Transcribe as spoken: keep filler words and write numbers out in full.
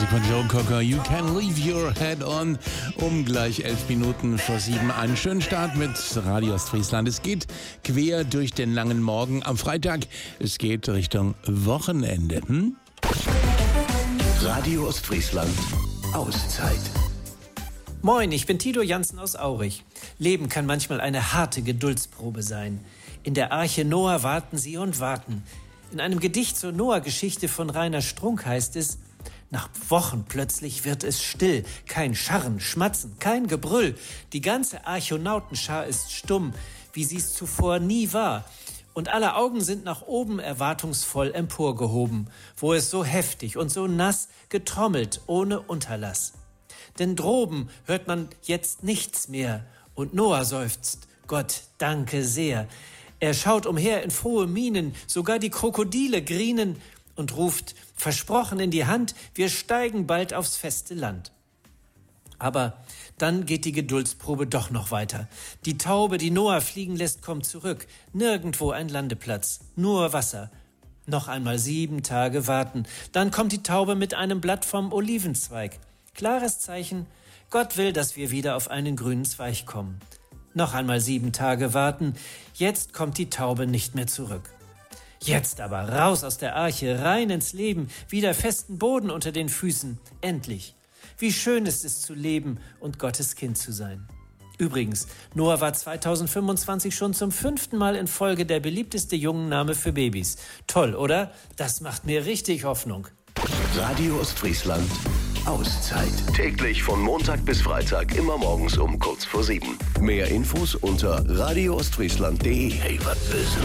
Musik von Joe Cocker, You Can Leave Your Head On, um gleich elf Minuten vor sieben. Einen schönen Start mit Radio Ostfriesland. Es geht quer durch den langen Morgen am Freitag. Es geht Richtung Wochenende. Hm? Radio Ostfriesland, Auszeit. Moin, ich bin Tito Jansen aus Aurich. Leben kann manchmal eine harte Geduldsprobe sein. In der Arche Noah warten sie und warten. In einem Gedicht zur Noah-Geschichte von Rainer Strunk heißt es: Nach Wochen plötzlich wird es still, kein Scharren, Schmatzen, kein Gebrüll. Die ganze Archonautenschar ist stumm, wie sie es zuvor nie war. Und alle Augen sind nach oben erwartungsvoll emporgehoben, wo es so heftig und so nass getrommelt ohne Unterlass. Denn droben hört man jetzt nichts mehr und Noah seufzt: Gott, danke sehr. Er schaut umher in frohe Mienen, sogar die Krokodile grienen und ruft versprochen in die Hand: Wir steigen bald aufs feste Land. Aber dann geht die Geduldsprobe doch noch weiter. Die Taube, die Noah fliegen lässt, kommt zurück. Nirgendwo ein Landeplatz, nur Wasser. Noch einmal sieben Tage warten. Dann kommt die Taube mit einem Blatt vom Olivenzweig. Klares Zeichen: Gott will, dass wir wieder auf einen grünen Zweig kommen. Noch einmal sieben Tage warten. Jetzt kommt die Taube nicht mehr zurück. Jetzt aber raus aus der Arche, rein ins Leben, wieder festen Boden unter den Füßen. Endlich. Wie schön ist es zu leben und Gottes Kind zu sein. Übrigens, Noah war zweitausendfünfundzwanzig schon zum fünften Mal in Folge der beliebteste Jungenname für Babys. Toll, oder? Das macht mir richtig Hoffnung. Radio Ostfriesland, Auszeit. Täglich von Montag bis Freitag, immer morgens um kurz vor sieben. Mehr Infos unter radio ostfriesland punkt de. Hey, was willst du?